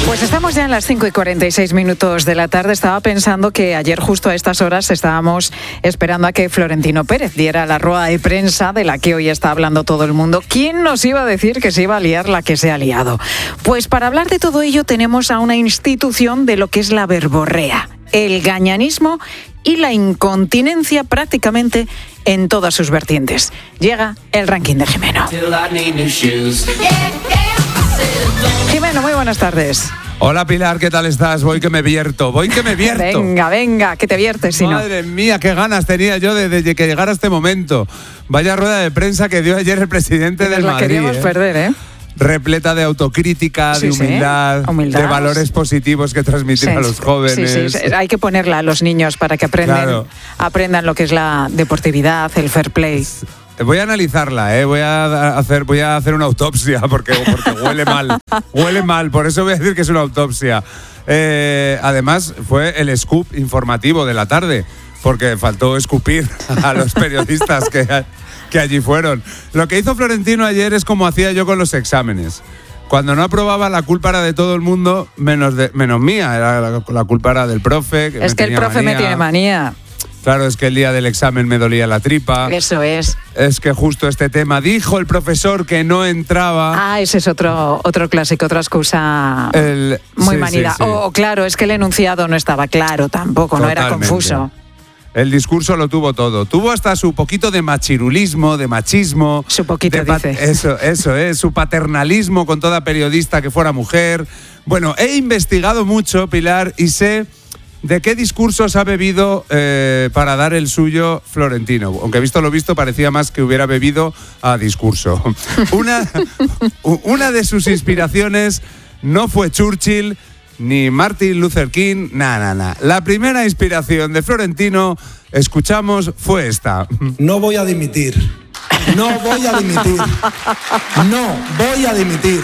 Pues estamos ya en las 5:46 de la tarde. Estaba pensando que ayer justo a estas horas estábamos esperando a que Florentino Pérez diera la rueda de prensa de la que hoy está hablando todo el mundo. ¿Quién nos iba a decir que se iba a liar la que se ha liado? Pues para hablar de todo ello tenemos a una institución de lo que es la verborrea, el gañanismo y la incontinencia prácticamente en todas sus vertientes. Llega el ranking de Jimeno. Jimeno, muy buenas tardes. Hola Pilar, ¿qué tal estás? Voy que me vierto. Venga, que te viertes, si no. Madre mía, qué ganas tenía yo de que llegara este momento. Vaya rueda de prensa que dio ayer el presidente del Madrid. La queríamos perder, Repleta de autocrítica, de humildad, de valores positivos que transmitir a los jóvenes. Sí, hay que ponerla a los niños para que aprendan lo que es la deportividad, el fair play. Voy a analizarla, voy a hacer una autopsia porque huele mal. Huele mal, por eso voy a decir que es una autopsia. Además, fue el scoop informativo de la tarde, porque faltó escupir a los periodistas que allí fueron. Lo que hizo Florentino ayer es como hacía yo con los exámenes. Cuando no aprobaba, la culpa era de todo el mundo, menos mía. La culpa era del profe. Es que el profe me tiene manía. Claro, es que el día del examen me dolía la tripa. Eso es. Es que justo este tema dijo el profesor que no entraba. Ah, ese es otro clásico, otra excusa muy manida. Sí. O claro, es que el enunciado no estaba claro tampoco, Totalmente. No era confuso. El discurso lo tuvo todo. Tuvo hasta su poquito de machirulismo, de machismo. Su poquito, dices. Eso es. Su paternalismo con toda periodista que fuera mujer. Bueno, he investigado mucho, Pilar, y sé de qué discursos ha bebido para dar el suyo Florentino. Aunque visto lo visto, parecía más que hubiera bebido a discurso. Una de sus inspiraciones no fue Churchill, ni Martin Luther King, nada. La primera inspiración de Florentino, escuchamos, fue esta. No voy a dimitir. No voy a dimitir. No voy a dimitir.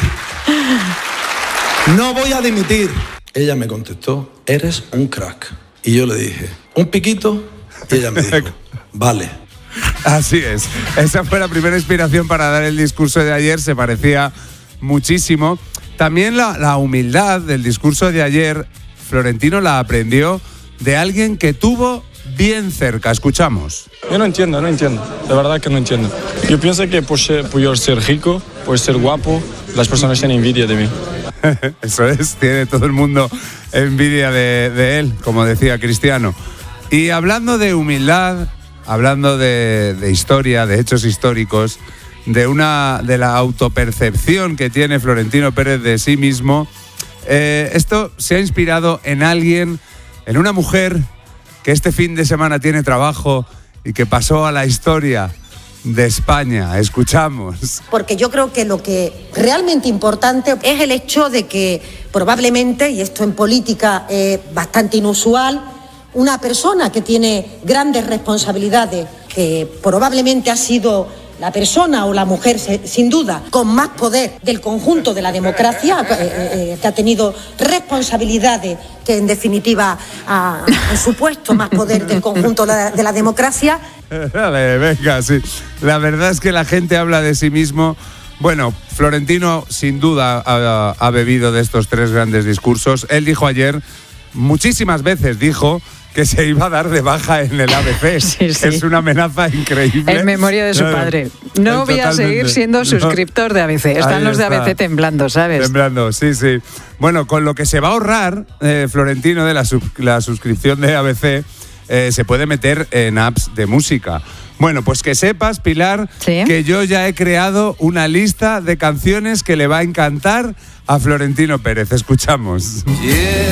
No voy a dimitir. Ella me contestó, eres un crack. Y yo le dije, ¿un piquito? Y ella me dijo, vale. Así es. Esa fue la primera inspiración para dar el discurso de ayer. Se parecía muchísimo. También la humildad del discurso de ayer, Florentino la aprendió de alguien que tuvo bien cerca. Escuchamos. Yo no entiendo. De verdad que no entiendo. Yo pienso que por yo ser rico, por ser guapo, las personas tienen envidia de mí. Eso es, tiene todo el mundo envidia de él, como decía Cristiano. Y hablando de humildad, hablando de historia, de hechos históricos, de la autopercepción que tiene Florentino Pérez de sí mismo, esto se ha inspirado en alguien, en una mujer que este fin de semana tiene trabajo y que pasó a la historia de España. Escuchamos. Porque yo creo que lo que realmente importante es el hecho de que probablemente, y esto en política es bastante inusual, una persona que tiene grandes responsabilidades, que probablemente ha sido la persona o la mujer, sin duda, con más poder del conjunto de la democracia, que ha tenido responsabilidades que, en definitiva, han supuesto más poder del conjunto de la democracia. Dale, venga, sí. La verdad es que la gente habla de sí mismo. Bueno, Florentino, sin duda, ha bebido de estos tres grandes discursos. Él dijo ayer, muchísimas veces dijo, que se iba a dar de baja en el ABC. Sí. Es una amenaza increíble. En memoria de su padre. No voy a seguir siendo suscriptor de ABC. Están los de ABC temblando, ¿sabes? Temblando, sí. Bueno, con lo que se va a ahorrar Florentino de la suscripción de ABC, se puede meter en apps de música. Bueno, pues que sepas, Pilar, que yo ya he creado una lista de canciones que le va a encantar a Florentino Pérez. Escuchamos. Yeah.